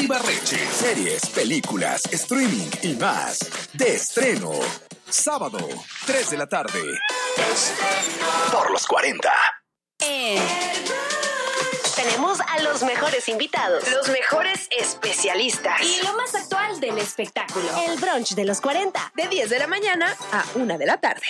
Ibarreche. Series, películas, streaming y más. De estreno. Sábado, 3 de la tarde. Por los 40. Tenemos a los mejores invitados, los mejores especialistas y lo más actual del espectáculo. El brunch de los 40, de 10 de la mañana a 1 de la tarde.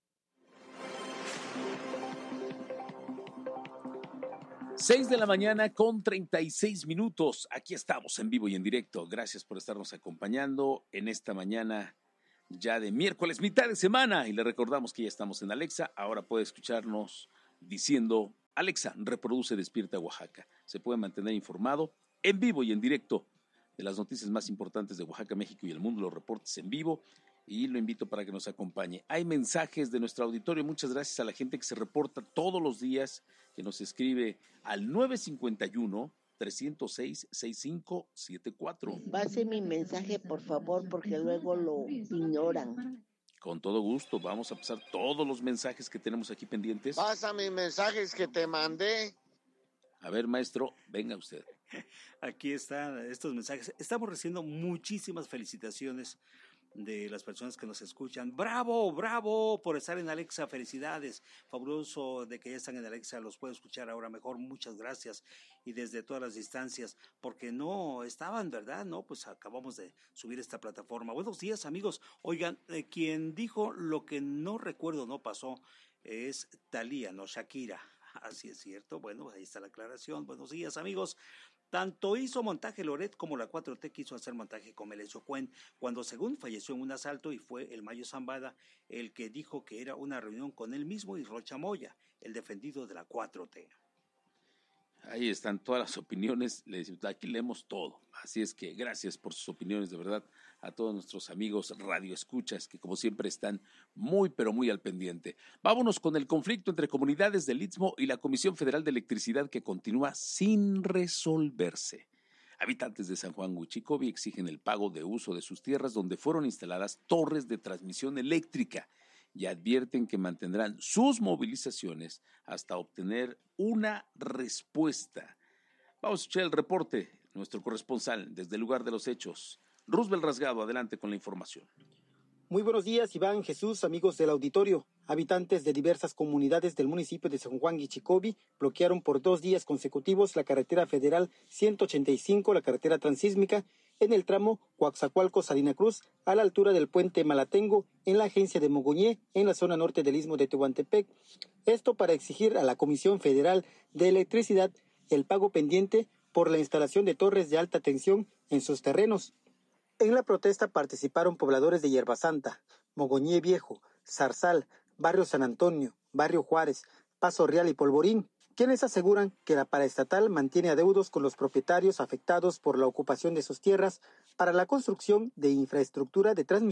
6 de la mañana con 36 minutos. Aquí estamos en vivo y en directo. Gracias por estarnos acompañando en esta mañana ya de miércoles, mitad de semana. Y le recordamos que ya estamos en Alexa. Ahora puede escucharnos diciendo: Alexa, reproduce Despierta Oaxaca. Se puede mantener informado en vivo y en directo de las noticias más importantes de Oaxaca, México y el mundo, los reportes en vivo. Y lo invito para que nos acompañe. Hay mensajes de nuestro auditorio. Muchas gracias a la gente que se reporta todos los días, que nos escribe al 951-306-6574. Pase mi mensaje, por favor, porque luego lo ignoran. Con todo gusto, vamos a pasar todos los mensajes que tenemos aquí pendientes. Pasa mis mensajes que te mandé. A ver, maestro, venga usted. Aquí están estos mensajes. Estamos recibiendo muchísimas felicitaciones de las personas que nos escuchan. ¡Bravo, bravo por estar en Alexa! Felicidades, fabuloso de que ya están en Alexa, los puedo escuchar ahora mejor, muchas gracias, y desde todas las distancias, porque no estaban, ¿verdad? No, pues acabamos de subir esta plataforma. Buenos días, amigos. Oigan, quien dijo lo que no recuerdo no pasó es Thalía, no Shakira. Así es cierto. Bueno, ahí está la aclaración. Buenos días, amigos. Tanto hizo montaje Loret como la 4T quiso hacer montaje con Melesio Cuen, cuando según falleció en un asalto, y fue el Mayo Zambada el que dijo que era una reunión con él mismo y Rocha Moya, el defendido de la 4T. Ahí están todas las opiniones, aquí leemos todo, así es que gracias por sus opiniones, de verdad, a todos nuestros amigos radioescuchas que como siempre están muy pero muy al pendiente. Vámonos con el conflicto entre comunidades del Istmo y la Comisión Federal de Electricidad, que continúa sin resolverse. Habitantes de San Juan Huichicobi exigen el pago de uso de sus tierras donde fueron instaladas torres de transmisión eléctrica, y advierten que mantendrán sus movilizaciones hasta obtener una respuesta. Vamos a escuchar el reporte, nuestro corresponsal desde el lugar de los hechos, Roosevelt Rasgado, adelante con la información. Muy buenos días, Iván, Jesús, amigos del auditorio. Habitantes de diversas comunidades del municipio de San Juan Huichicobi bloquearon por 2 días consecutivos la carretera federal 185, la carretera transísmica, en el tramo Coaxacualco-Salina Cruz, a la altura del puente Malatengo, en la agencia de Mogoñé, en la zona norte del istmo de Tehuantepec. Esto para exigir a la Comisión Federal de Electricidad el pago pendiente por la instalación de torres de alta tensión en sus terrenos. En la protesta participaron pobladores de Hierbasanta, Mogoñé Viejo, Zarzal, Barrio San Antonio, Barrio Juárez, Paso Real y Polvorín, quienes aseguran que la paraestatal mantiene adeudos con los propietarios afectados por la ocupación de sus tierras para la construcción de infraestructura de transmisión